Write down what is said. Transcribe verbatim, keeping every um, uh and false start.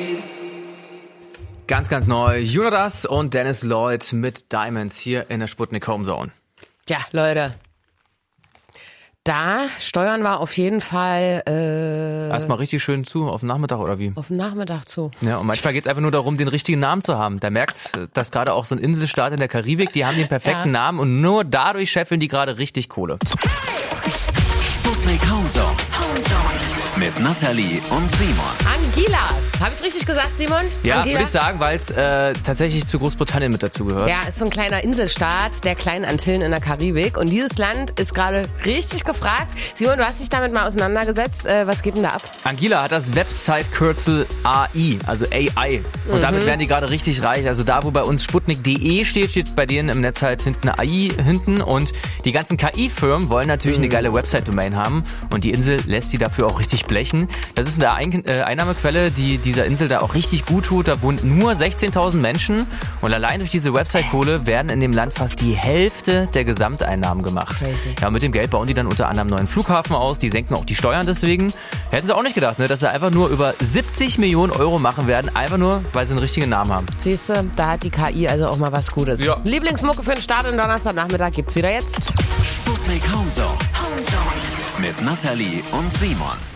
Ganz, ganz neu. Jonas und Dennis Lloyd mit Diamonds hier in der Sputnik Home Zone. Tja, Leute. Da steuern wir auf jeden Fall äh, Erstmal richtig schön zu, auf den Nachmittag oder wie? auf den Nachmittag zu. Ja, und manchmal geht es einfach nur darum, den richtigen Namen zu haben. Da merkt, dass gerade auch so ein Inselstaat in der Karibik, die haben den perfekten Ja. Namen und nur dadurch scheffeln die gerade richtig Kohle. Sputnik Home Zone. Mit Nathalie und Simon. Angela. Habe ich richtig gesagt, Simon? Ja, Angela? würde ich sagen, weil es äh, tatsächlich zu Großbritannien mit dazugehört. Ja, ist so ein kleiner Inselstaat der kleinen Antillen in der Karibik. Und dieses Land ist gerade richtig gefragt. Simon, du hast dich damit mal auseinandergesetzt. Äh, was geht denn da ab? Angela hat das Website-Kürzel A I, also A I. Und Mhm. damit werden die gerade richtig reich. Also da, wo bei uns Sputnik punkt de steht, steht bei denen im Netz halt hinten eine A I hinten. Und die ganzen K I-Firmen wollen natürlich Mhm. eine geile Website-Domain haben. Und die Insel lässt sie dafür auch richtig blechen. Das ist eine Ein- äh, Einnahmequelle, die dieser Insel da auch richtig gut tut. Da wohnen nur sechzehntausend Menschen. Und allein durch diese Website-Kohle werden in dem Land fast die Hälfte der Gesamteinnahmen gemacht. Crazy. Ja, mit dem Geld bauen die dann unter anderem einen neuen Flughafen aus. Die senken auch die Steuern deswegen. Hätten sie auch nicht gedacht, ne, dass sie einfach nur über siebzig Millionen Euro machen werden. Einfach nur, weil sie einen richtigen Namen haben. Siehst du, da hat die K I also auch mal was Gutes. Ja. Lieblingsmucke für den Start und Donnerstagnachmittag gibt's wieder jetzt. Sputnik Home Zone. Mit Nathalie und Simon.